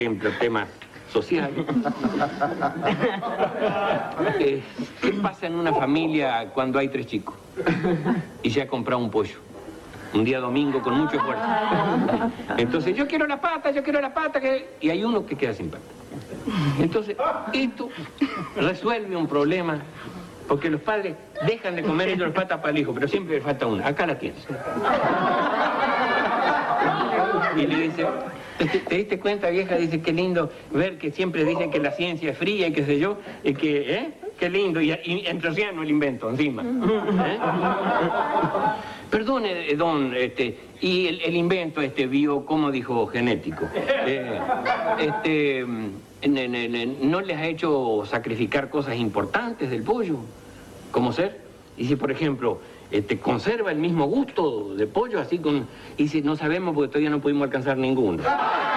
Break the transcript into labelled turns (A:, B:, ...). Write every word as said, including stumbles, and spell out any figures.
A: ejemplo, temas sociales. eh, ¿Qué pasa en una familia cuando hay tres chicos? Y se ha comprado un pollo. Un día domingo con mucho esfuerzo. Entonces, yo quiero la pata, yo quiero la pata, que... y hay uno que queda sin pata. Entonces, esto resuelve un problema, porque los padres dejan de comer ellos las patas para el hijo, pero siempre le falta una. Acá la tienes. Y le dice, ¿te, te diste cuenta, vieja? Dice, qué lindo ver que siempre dicen que la ciencia es fría y qué sé yo, y que, ¿eh? Qué lindo, y, y entre océano el invento, encima. ¿Eh? Perdone, don, este, y el, el invento, este, bio, ¿cómo dijo? Genético. Eh, este, ne, ne, ne, ¿no les ha hecho sacrificar cosas importantes del pollo? ¿Cómo ser? Y si, por ejemplo, este, conserva el mismo gusto de pollo, así con... Y si no sabemos porque todavía no pudimos alcanzar ninguno.